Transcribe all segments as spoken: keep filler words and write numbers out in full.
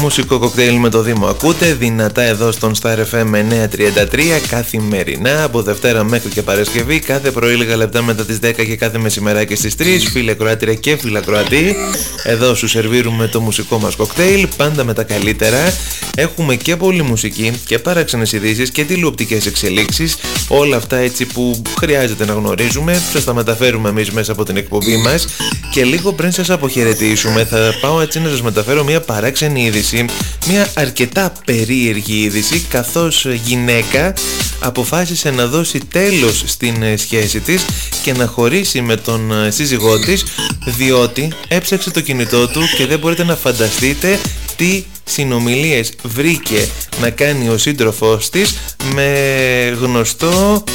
Μουσικό κοκτέιλ με το Δήμο ακούτε δυνατά εδώ στον Star εφ εμ εννιακόσια τριάντα τρία καθημερινά από Δευτέρα μέχρι και Παρασκευή, κάθε πρωί λίγα λεπτά μετά τις δέκα και κάθε μεσημεράκι στις τρεις. Φίλε Κροάτρια και φίλα Κροατή, εδώ σου σερβίρουμε το μουσικό μας κοκτέιλ, πάντα με τα καλύτερα. Έχουμε και πολλή μουσική και παράξενες ειδήσεις και τηλεοπτικές εξελίξεις, όλα αυτά έτσι που χρειάζεται να γνωρίζουμε. Σας τα μεταφέρουμε εμείς μέσα από την εκπομπή μας και λίγο πριν σας αποχαιρετήσουμε θα πάω έτσι να σας μεταφέρω μια παράξενη είδηση, μια αρκετά περίεργη είδηση, καθώς γυναίκα αποφάσισε να δώσει τέλος στην σχέση της και να χωρίσει με τον σύζυγό της, διότι έψαξε το κινητό του και δεν μπορείτε να φανταστείτε τι συνομιλίες βρήκε να κάνει ο σύντροφός της με γνωστό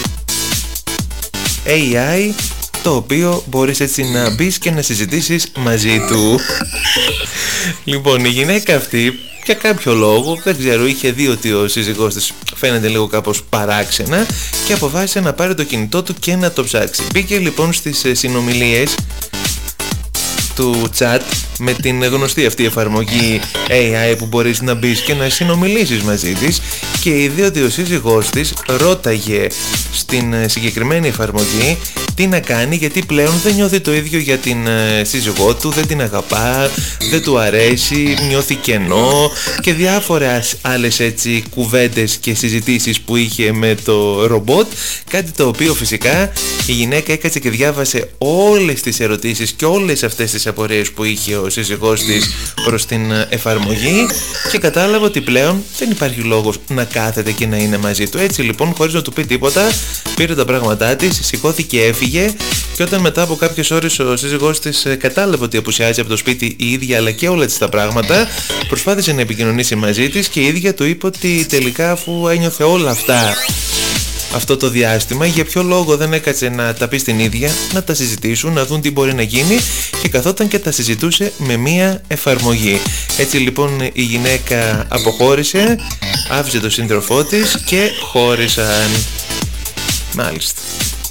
έι άι, το οποίο μπορείς έτσι να μπεις και να συζητήσεις μαζί του. Λοιπόν, η γυναίκα αυτή για κάποιο λόγο, δεν ξέρω, είχε δει ότι ο σύζυγός της φαίνεται λίγο κάπως παράξενα και αποφάσισε να πάρει το κινητό του και να το ψάξει. Μπήκε λοιπόν στις συνομιλίες του chat με την γνωστή αυτή εφαρμογή έι άι που μπορείς να μπεις και να συνομιλήσεις μαζί της, και είδε ότι ο σύζυγός της ρώταγε στην συγκεκριμένη εφαρμογή τι να κάνει, γιατί πλέον δεν νιώθει το ίδιο για την σύζυγό του, δεν την αγαπά, δεν του αρέσει, νιώθει κενό και διάφορες άλλες έτσι κουβέντες και συζητήσεις που είχε με το ρομπότ, κάτι το οποίο φυσικά η γυναίκα έκατσε και διάβασε όλες τις ερωτήσεις και όλες αυτές τις απορίες που είχε ο σύζυγός της προς την εφαρμογή και κατάλαβε ότι πλέον δεν υπάρχει λόγος να κάθεται και να είναι μαζί του. Έτσι λοιπόν, χωρίς να του πει τίποτα, πήρε τα πράγματά της, σηκώθηκε, έφυγε, και όταν μετά από κάποιες ώρες ο σύζυγός της κατάλαβε ότι απουσιάζει από το σπίτι η ίδια αλλά και όλα της τα πράγματα, προσπάθησε να επικοινωνήσει μαζί της και η ίδια του είπε ότι τελικά, αφού ένιωθε όλα αυτά αυτό το διάστημα, για ποιο λόγο δεν έκατσε να τα πει στην ίδια, να τα συζητήσουν, να δουν τι μπορεί να γίνει, και καθόταν και τα συζητούσε με μία εφαρμογή. Έτσι λοιπόν η γυναίκα αποχώρησε, άφησε τον σύντροφό της και χώρισαν. Μάλιστα.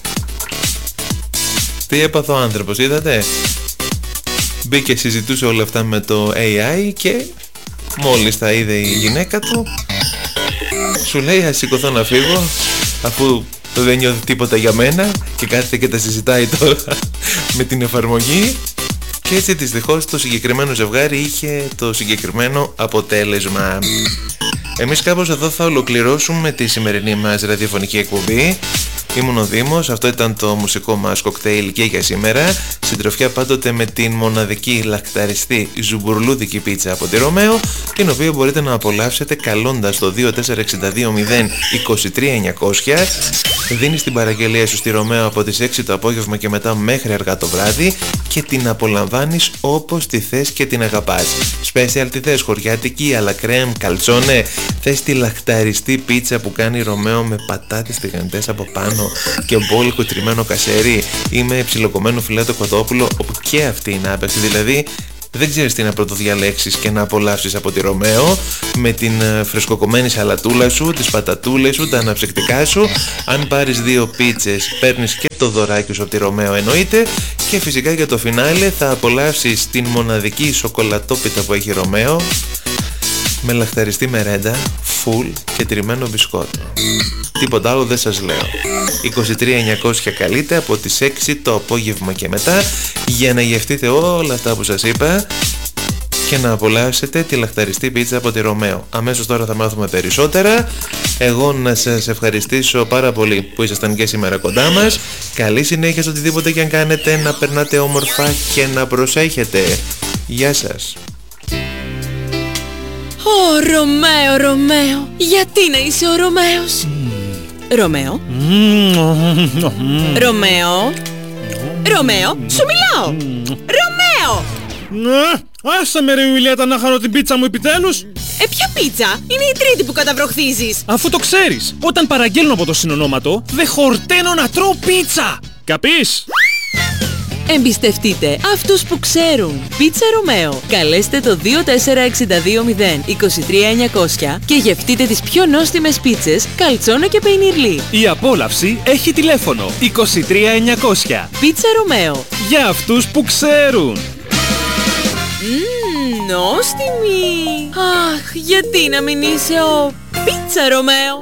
Τι έπαθε ο άνθρωπος, είδατε? Μπήκε, συζητούσε όλα αυτά με το έι άι και μόλις τα είδε η γυναίκα του, σου λέει ας σηκωθώ να φύγω, αφού δεν νιώθει τίποτα για μένα, και κάθεται και τα συζητάει τώρα με την εφαρμογή. Και έτσι δυστυχώς το συγκεκριμένο ζευγάρι είχε το συγκεκριμένο αποτέλεσμα. Εμείς κάπως εδώ θα ολοκληρώσουμε τη σημερινή μας ραδιοφωνική εκπομπή. Ήμουν ο Δήμος, αυτό ήταν το μουσικό μας κοκτέιλ και για σήμερα. Συντροφιά πάντοτε με την μοναδική λαχταριστή ζουμπουρλούδικη πίτσα από τη Ρωμαίο, την οποία μπορείτε να απολαύσετε καλώντας το δύο τέσσερα έξι δύο μηδέν δύο τρία εννιακόσια. Δίνεις την παραγγελία σου στη Ρωμαίο από τις έξι το απόγευμα και μετά μέχρι αργά το βράδυ και την απολαμβάνεις όπως τη θες και την αγαπάς. Special τι θες, χωριάτικη, αλλά κρέμ, καλτσόνε? Θες τη λαχταριστή πίτσα που κάνει Ρωμαίο με πατάτες τηγανιτές από πάνω και μπόλικο τριμμένο κασέρι, ή με ψιλοκομμένο φιλέτο κοτόπουλο, όπου και αυτή είναι άπεξη, δηλαδή δεν ξέρεις τι να πρωτοδιαλέξεις και να απολαύσεις από τη Ρωμαίο, με την φρεσκοκομμένη σαλατούλα σου, τις πατατούλες σου, τα αναψυκτικά σου. Αν πάρεις δύο πίτσες παίρνεις και το δωράκι σου από τη Ρωμαίο εννοείται, και φυσικά για το φινάλε θα απολαύσεις την μοναδική σοκολατόπιτα που έχει η Ρωμαίο με λαχταριστή μερέντα, φουλ και τριμμένο μπισκότο. Τίποτα άλλο δεν σας λέω. δύο τρία εννιακόσια καλείτε από τις έξι το απόγευμα και μετά για να γευτείτε όλα αυτά που σας είπα και να απολαύσετε τη λαχταριστή πίτσα από τη Ρωμαίο. Αμέσως τώρα θα μάθουμε περισσότερα. Εγώ να σας ευχαριστήσω πάρα πολύ που ήσασταν και σήμερα κοντά μας. Καλή συνέχεια σε οτιδήποτε και αν κάνετε, να περνάτε όμορφα και να προσέχετε. Γεια σας. Ω Ρωμαίο, Ρωμαίο, γιατί να είσαι ο Ρωμαίος? Ρωμαίο, Ρωμαίο, Ρωμαίο, σου μιλάω! Ρωμαίο! Ναι, άσε με ρε Ιουλιέτα να χαρώ την πίτσα μου επιτέλους. Ε, ποια πίτσα? Είναι η τρίτη που καταβροχθίζεις. Αφού το ξέρεις, όταν παραγγέλνω από το συνονόματο, δεν χορταίνω να τρώω πίτσα. Καπείς? Εμπιστευτείτε αυτούς που ξέρουν. Πίτσα Ρωμαίο. Καλέστε το δύο τέσσερα έξι δύο μηδέν δύο τρία εννιακόσια και γευτείτε τις πιο νόστιμες πίτσες, καλτσόνα και πεϊνιρλί. Η απόλαυση έχει τηλέφωνο δύο τρία εννιακόσια. Πίτσα Ρωμαίο. Για αυτούς που ξέρουν. Μμμ. Νόστιμη! Αχ, γιατί να μην είσαι ο Πίτσα Ρωμαίο?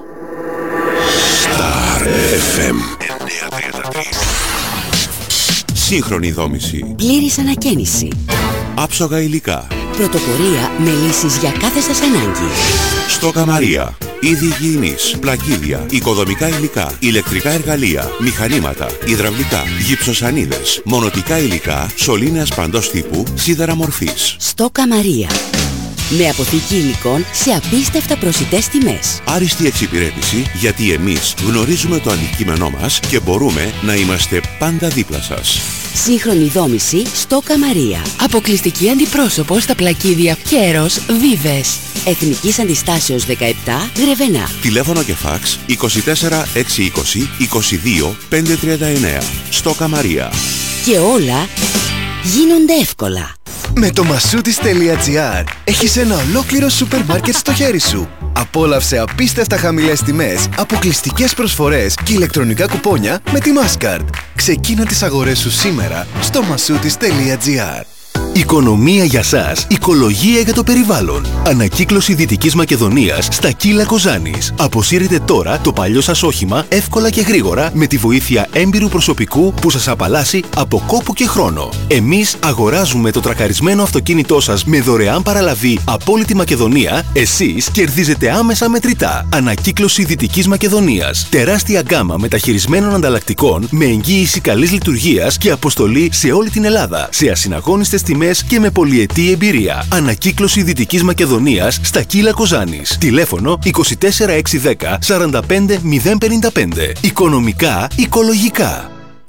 Star εφ εμ εννιακόσια τριάντα τρία. Σύγχρονη δόμηση. Πλήρης ανακαίνιση. Άψογα υλικά. Πρωτοπορία με λύσεις για κάθε σας ανάγκη. Στόκα Μαρία. Είδη υγιεινής, πλακίδια, οικοδομικά υλικά, ηλεκτρικά εργαλεία, μηχανήματα, υδραυλικά, γυψοσανίδες, μονοτικά υλικά, σωλήνες παντός τύπου, σίδερα μορφής. Στόκα Μαρία. Με αποθήκη υλικών σε απίστευτα προσιτές τιμές. Άριστη εξυπηρέτηση, γιατί εμείς γνωρίζουμε το αντικείμενό μας και μπορούμε να είμαστε πάντα δίπλα σας. Σύγχρονη δόμηση Στόκα Μαρία. Αποκλειστική αντιπρόσωπο στα πλακίδια Κέρος Βίβες. Εθνικής Αντιστάσεως δεκαεπτά, Γρεβενά. Τηλέφωνο και φάξ είκοσι τέσσερα εξακόσια είκοσι είκοσι δύο πεντακόσια τριάντα εννέα. Στόκα Μαρία. Και όλα γίνονται εύκολα. Με το Masoutis.gr έχεις ένα ολόκληρο σούπερ μάρκετ στο χέρι σου. Απόλαυσε απίστευτα χαμηλές τιμές, αποκλειστικές προσφορές και ηλεκτρονικά κουπόνια με τη Mastercard. Ξεκίνα τις αγορές σου σήμερα στο Masoutis.gr. Οικονομία για σας, οικολογία για το περιβάλλον. Ανακύκλωση Δυτικής Μακεδονίας στα Κύλα Κοζάνης. Αποσύρετε τώρα το παλιό σας όχημα εύκολα και γρήγορα με τη βοήθεια έμπειρου προσωπικού που σας απαλλάσσει από κόπο και χρόνο. Εμείς αγοράζουμε το τρακαρισμένο αυτοκίνητό σας με δωρεάν παραλαβή από όλη τη Μακεδονία. Εσείς κερδίζετε άμεσα μετρητά. Ανακύκλωση Δυτικής Μακεδονίας. Τεράστια γκάμα μεταχειρισμένων ανταλλακτικών με εγγύηση καλής λειτουργίας και αποστολή σε όλη την Ελλάδα. Σε ασυναγώνιστες τιμές και με πολυετή εμπειρία. Ανακύκλωση Δυτικής Μακεδονίας στα Κύλα Κοζάνης. Τηλέφωνο είκοσι τέσσερα εξακόσια δέκα σαράντα πέντε μηδέν πενήντα πέντε. Οικονομικά, οικολογικά.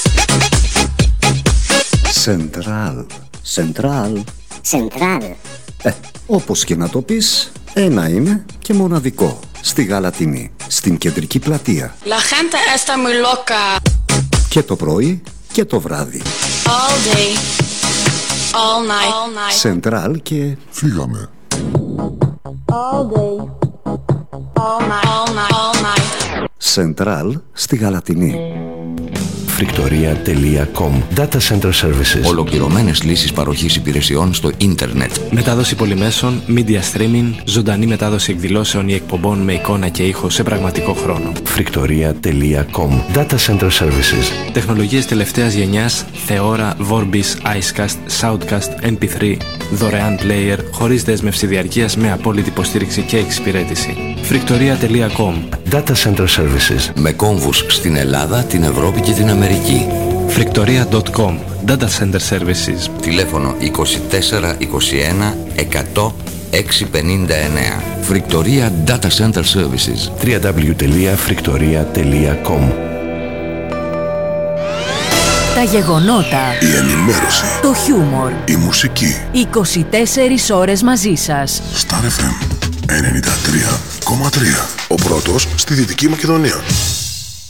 Σεντράλ. Σεντράλ. Σεντράλ. Ε, όπως και να το πεις, ένα είναι και μοναδικό. Στη Γαλατινή, στην κεντρική πλατεία. La gente está muy loca. Και το πρωί και το βράδυ. All day. All night. All night. Σεντράλ και... Φύγαμε. All day. All night. All night. All night. Σεντράλ στη Γαλατινή. Φρικτορία τελεία κομ. Data Center Services. Ολοκληρωμένες λύσεις παροχής υπηρεσιών στο ίντερνετ. Μετάδοση πολυμέσων, media streaming, ζωντανή μετάδοση εκδηλώσεων ή εκπομπών με εικόνα και ήχο σε πραγματικό χρόνο. Φρικτορία τελεία κομ. Data Center Services. Τεχνολογίες τελευταίας γενιάς, Theora, Vorbis, Icecast, Soundcast, εμ πι θρι, δωρεάν player, χωρίς δέσμευση διαρκείας με απόλυτη υποστήριξη και εξυπηρέτηση. Φρικτορία τελεία κομ. Data Center Services. Με κόμβους στην Ελλάδα, την Ευρώπη και την Αμερική. Φρικτορία τελεία κομ. Data Center Services. Τηλέφωνο είκοσι τέσσερα είκοσι ένα εκατό εξακόσια πενήντα εννέα. Φρικτορία Data Center Services. double-u double-u double-u τελεία φρικτορία τελεία κομ. Τα γεγονότα, η ενημέρωση, το χιούμορ, η μουσική. είκοσι τέσσερις ώρες μαζί σας. Star εφ εμ ενενήντα τρία κόμμα τρία. Ο πρώτος στη Δυτική Μακεδονία.